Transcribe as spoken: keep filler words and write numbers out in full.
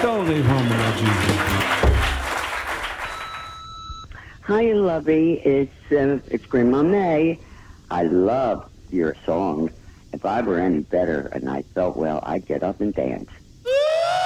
Don't leave home without Jesus. Hi, Lovey. It's uh, it's Grandma May. I love your song. If I were any better and I felt well, I'd get up and dance.